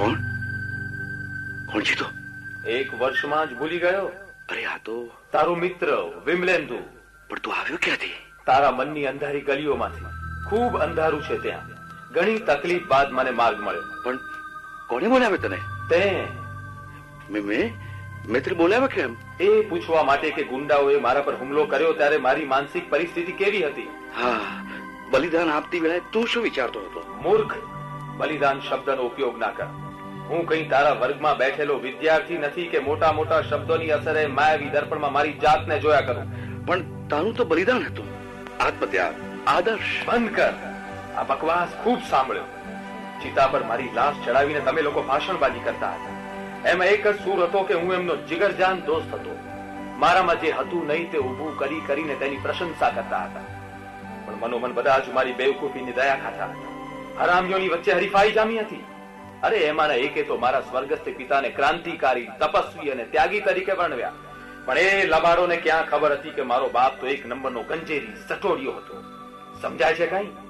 કોણ કોણ જીતો? 1 વર્ષમાં જ ભૂલી ગયો? અરે આ તો તારો મિત્ર વિમલેન્દુ. પણ તું આવ્યો ક્યાંથી? તારા મનની અંધારી ગલીઓમાંથી. ખૂબ અંધારું છે ત્યાં. ઘણી તકલીફ બાદ મને માર્ગ મળ્યો. પણ કોને બોલાવ્યો તને? તે મેં તને બોલાવ્યો કેમ? એ પૂછવા માટે કે ગુંડાઓએ મારા પર હુમલો કર્યો ત્યારે મારી માનસિક પરિસ્થિતિ કેવી હતી. હા, બલિદાન આપતી વેળાએ તું શું વિચારતો હતો? મૂર્ખ, બલિદાન શબ્દનો ઉપયોગ ના કર. હું કઈ તારા વર્ગમાં બેઠેલો વિદ્યાર્થી નથી કે મોટા મોટા શબ્દોની અસરે માયાવી દર્પણમાં મારી જાતને જોયા કરું. પણ તારું તો બલિદાન હતું, આત્મત્યાગ, આદર્શ. બંધ કર. આ બકવાસ ખૂબ સાંભળ્યો. ચિતા પર મારી લાશ ચડાવીને તમે લોકો ભાષણબાજી કરતા હતા. એમાં એક જ સૂર હતો કે હું એમનો જીગરજાન દોસ્ત હતો. મારામાં જે હતું નહીં તે ઊભું કરી કરીને તેની પ્રશંસા કરતા હતા. પણ મનોમન બધા જ મારી બેવકૂફીની દયા ખાતા હતા. હરામીઓની વચ્ચે હરીફાઈ જામી હતી. અરે એમાંના એકે તો મારા સ્વર્ગસ્થ પિતાને ક્રાંતિકારી, તપસ્વી અને ત્યાગી તરીકે વર્ણવ્યા. પણ એ લબાડોને ક્યાં ખબર હતી કે મારો બાપ તો 1 નંબરનો ગંજેરી, સટોડિયો હતો. સમજાય છે કઈ?